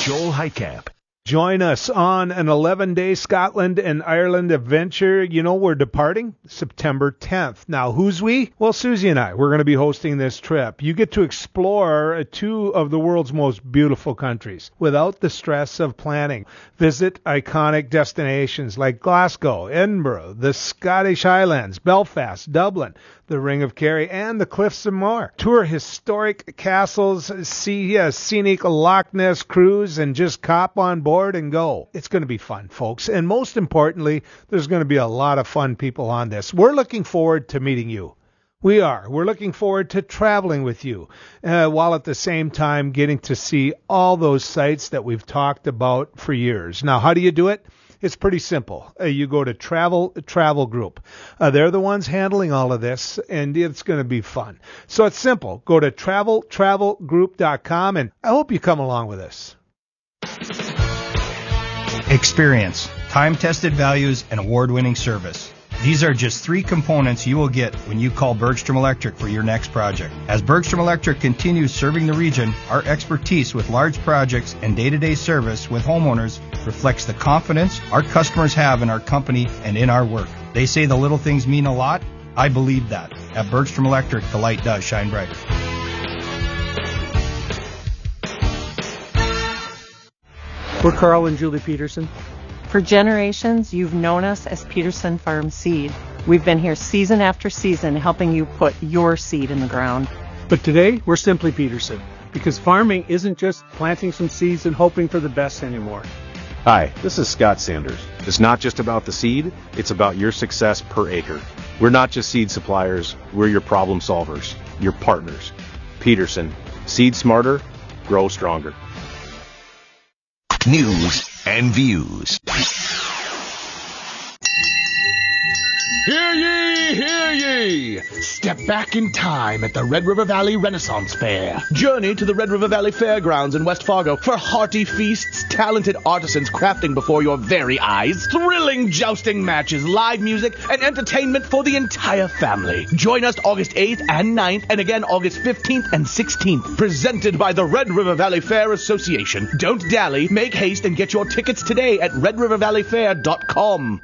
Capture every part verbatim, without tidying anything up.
Joel Heitkamp. Join us on an eleven-day Scotland and Ireland adventure. You know, we're departing September tenth. Now, who's we? Well, Susie and I, we're going to be hosting this trip. You get to explore two of the world's most beautiful countries without the stress of planning. Visit iconic destinations like Glasgow, Edinburgh, the Scottish Highlands, Belfast, Dublin, the Ring of Kerry, and the Cliffs of Moher. Tour historic castles, see a scenic Loch Ness cruise, and just cop on board and go. It's going to be fun, folks. And most importantly, there's going to be a lot of fun people on this. We're looking forward to meeting you. We are. We're looking forward to traveling with you, uh, while at the same time getting to see all those sites that we've talked about for years. Now, how do you do it? It's pretty simple. Uh, you go to Travel Travel Group. Uh, they're the ones handling all of this, and it's going to be fun. So it's simple. Go to travel travel group dot com, and I hope you come along with us. Experience, time-tested values, and award-winning service. These are just three components you will get when you call Bergstrom Electric for your next project. As Bergstrom Electric continues serving the region, our expertise with large projects and day-to-day service with homeowners reflects the confidence our customers have in our company and in our work. They say the little things mean a lot. I believe that. At Bergstrom Electric, the light does shine brighter. We're Carl and Julie Peterson. For generations, you've known us as Peterson Farm Seed. We've been here season after season helping you put your seed in the ground. But today, we're simply Peterson, because farming isn't just planting some seeds and hoping for the best anymore. Hi, this is Scott Sanders. It's not just about the seed, it's about your success per acre. We're not just seed suppliers, we're your problem solvers, your partners. Peterson, seed smarter, grow stronger. News and views. Hear ye, hear ye! Step back in time at the Red River Valley Renaissance Fair. Journey to the Red River Valley Fairgrounds in West Fargo for hearty feasts, talented artisans crafting before your very eyes, thrilling jousting matches, live music, and entertainment for the entire family. Join us August eighth and ninth, and again August fifteenth and sixteenth. Presented by the Red River Valley Fair Association. Don't dally, make haste, and get your tickets today at red river valley fair dot com.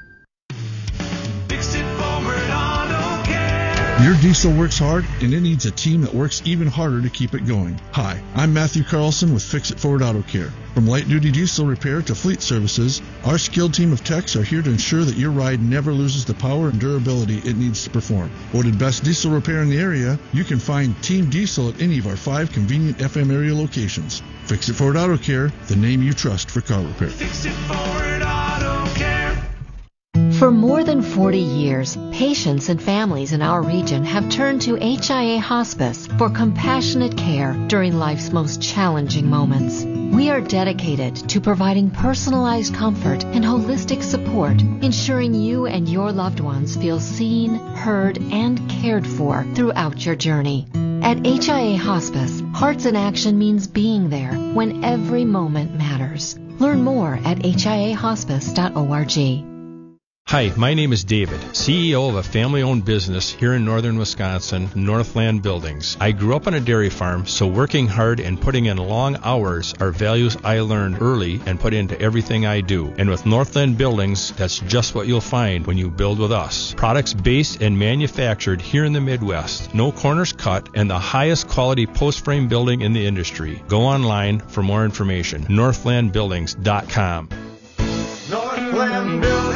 Your diesel works hard, and it needs a team that works even harder to keep it going. Hi, I'm Matthew Carlson with Fix It Forward Auto Care. From light-duty diesel repair to fleet services, our skilled team of techs are here to ensure that your ride never loses the power and durability it needs to perform. Voted best diesel repair in the area, you can find Team Diesel at any of our five convenient F M area locations. Fix It Forward Auto Care, the name you trust for car repair. Fix It Forward Auto Care. For more than forty years, patients and families in our region have turned to H I A Hospice for compassionate care during life's most challenging moments. We are dedicated to providing personalized comfort and holistic support, ensuring you and your loved ones feel seen, heard, and cared for throughout your journey. At H I A Hospice, Hearts in Action means being there when every moment matters. Learn more at h i a hospice dot org. Hi, my name is David, C E O of a family-owned business here in northern Wisconsin, Northland Buildings. I grew up on a dairy farm, so working hard and putting in long hours are values I learned early and put into everything I do. And with Northland Buildings, that's just what you'll find when you build with us. Products based and manufactured here in the Midwest, no corners cut, and the highest quality post-frame building in the industry. Go online for more information, northland buildings dot com. Northland Buildings.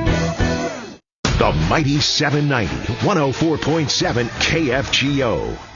The Mighty seven ninety, one oh four point seven K F G O.